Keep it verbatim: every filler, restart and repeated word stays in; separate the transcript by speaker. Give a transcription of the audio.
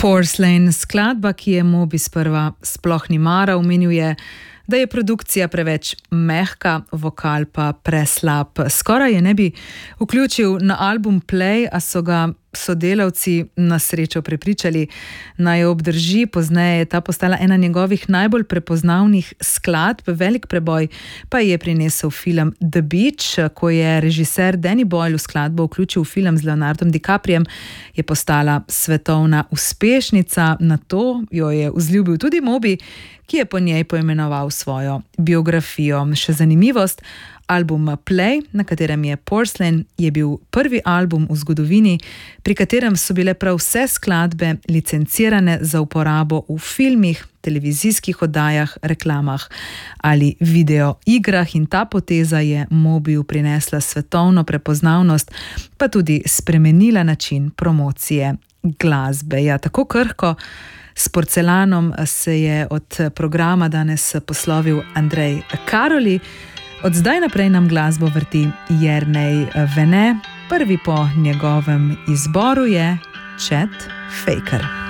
Speaker 1: Porcelain, skladba, ki je Moby sprva sploh ni mara, omenil je, da je produkcija preveč mehka, vokal pa preslab. Skoraj je ne bi vključil na album Play, a so ga sodelavci na srečo prepričali, naj jo obdrži. Pozneje je ta postala ena njegovih najbolj prepoznavnih skladb. Velik preboj pa je prinesel film The Beach. Ko je režiser Danny Boyle v skladbo vključil v film z Leonardom DiCapriem, je postala svetovna uspešnica. Nato jo je vzljubil tudi Moby, ki je po njej poimenoval svojo biografijo. Še zanimivost, album Play, na katerem je Porcelain, je bil prvi album v zgodovini, pri katerem so bile prav vse skladbe licencirane za uporabo v filmih, televizijskih oddajah, reklamah ali video igrah, in ta poteza je Mobyju prinesla svetovno prepoznavnost, pa tudi spremenila način promocije glasbe. Ja, tako krhko s Porcelanom se je od programa danes poslovil Andrej Karoli. Od zdaj naprej nam glasbo vrti Jernej Vene. Prvi po njegovem izboru je Chet Faker.